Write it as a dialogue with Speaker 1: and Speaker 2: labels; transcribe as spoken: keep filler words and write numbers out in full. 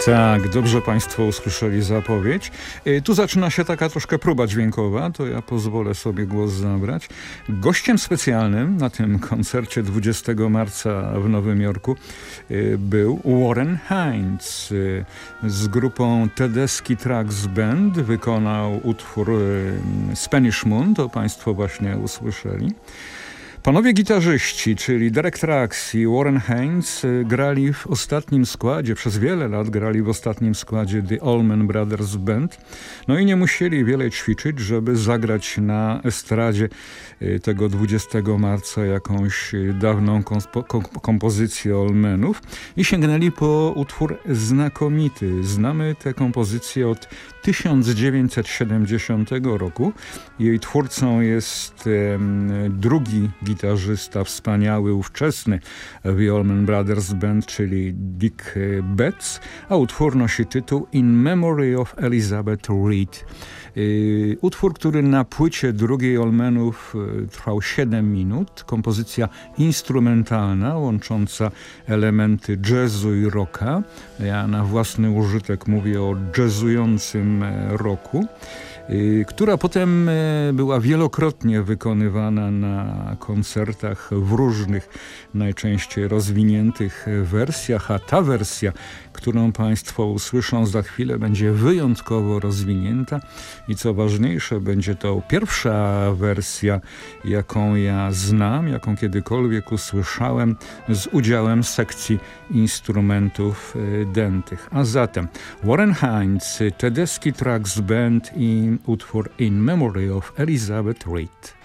Speaker 1: Tak, dobrze Państwo usłyszeli zapowiedź. Tu zaczyna się taka troszkę próba dźwiękowa, to ja pozwolę sobie głos zabrać. Gościem specjalnym na tym koncercie dwudziestego marca w Nowym Jorku był Warren Hines. Z grupą Tedeschi Trucks Band wykonał utwór Spanish Moon, to Państwo właśnie usłyszeli. Panowie gitarzyści, czyli Derek Trucks i Warren Hines, grali w ostatnim składzie, przez wiele lat grali w ostatnim składzie The Allman Brothers Band. No i nie musieli wiele ćwiczyć, żeby zagrać na estradzie tego dwudziestego marca jakąś dawną kompo- kompozycję Allmanów i sięgnęli po utwór znakomity. Znamy tę kompozycję od tysiąc dziewięćset siedemdziesiątego roku. Jej twórcą jest e, drugi gitarzysta, wspaniały, ówczesny The Allman Brothers Band, czyli Dick Betts, a utwór nosi tytuł In Memory of Elizabeth Reed. Yy, utwór, który na płycie drugiej Allmanów yy, trwał siedem minut. Kompozycja instrumentalna, łącząca elementy jazzu i rocka. Ja na własny użytek mówię o jazzującym e, rocku, yy, która potem e, była wielokrotnie wykonywana na koncertach w różnych, najczęściej rozwiniętych wersjach, a ta wersja, którą Państwo usłyszą za chwilę, będzie wyjątkowo rozwinięta i co ważniejsze, będzie to pierwsza wersja, jaką ja znam, jaką kiedykolwiek usłyszałem, z udziałem sekcji instrumentów dętych. A zatem Warren Hines, Tedeschi Trucks Band i utwór In Memory of Elizabeth Reed.